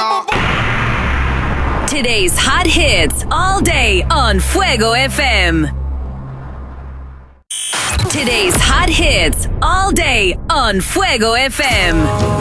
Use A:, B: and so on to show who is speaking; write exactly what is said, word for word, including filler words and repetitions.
A: no.
B: Today's hot hits all day on Fuego F M. Today's hot hits all day on Fuego F M.